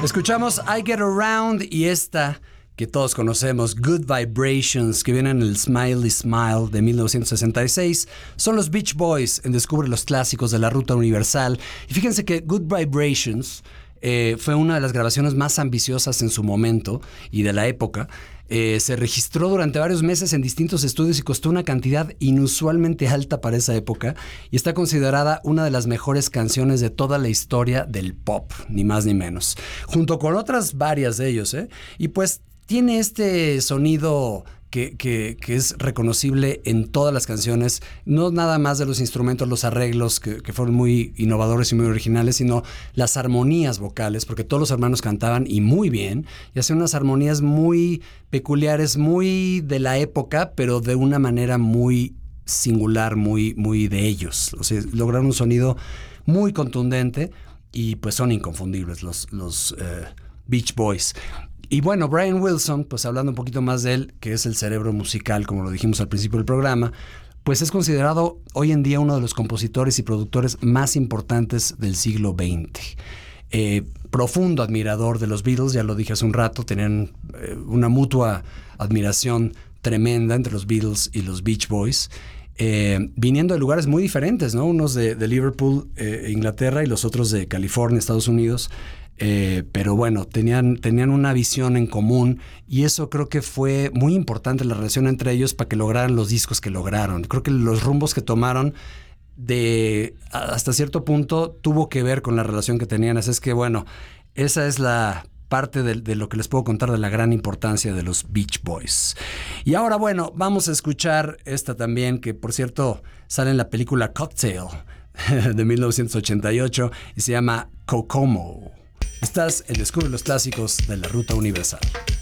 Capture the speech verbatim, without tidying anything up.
Escuchamos I Get Around y esta que todos conocemos, Good Vibrations, que viene en el Smiley Smile de mil novecientos sesenta y seis. Son los Beach Boys en Descubre los Clásicos de la Ruta Universal. Y fíjense que Good Vibrations eh, fue una de las grabaciones más ambiciosas en su momento y de la época. Eh, se registró durante varios meses en distintos estudios y costó una cantidad inusualmente alta para esa época y está considerada una de las mejores canciones de toda la historia del pop, ni más ni menos, junto con otras varias de ellos, ¿eh? Y pues tiene este sonido que, que, que es reconocible en todas las canciones, no nada más de los instrumentos, los arreglos que, que fueron muy innovadores y muy originales, sino las armonías vocales, porque todos los hermanos cantaban y muy bien, y hacían unas armonías muy peculiares, muy de la época, pero de una manera muy singular, muy, muy de ellos. O sea, lograron un sonido muy contundente y pues son inconfundibles los, los uh, Beach Boys. Y bueno, Brian Wilson, pues hablando un poquito más de él, que es el cerebro musical, como lo dijimos al principio del programa, pues es considerado hoy en día uno de los compositores y productores más importantes del siglo veinte. Eh, profundo admirador de los Beatles, ya lo dije hace un rato, tenían eh, una mutua admiración tremenda entre los Beatles y los Beach Boys, eh, viniendo de lugares muy diferentes, ¿no? Unos de, de Liverpool, eh, Inglaterra, y los otros de California, Estados Unidos. Eh, pero bueno, tenían, tenían una visión en común y eso creo que fue muy importante, la relación entre ellos, para que lograran los discos que lograron. Creo que los rumbos que tomaron de hasta cierto punto tuvo que ver con la relación que tenían. Así es que bueno, esa es la parte de, de lo que les puedo contar de la gran importancia de los Beach Boys. Y ahora bueno, vamos a escuchar esta también, que por cierto sale en la película Cocktail de mil novecientos ochenta y ocho y se llama Kokomo. Estás en Descubre los Clásicos de la Ruta Universal.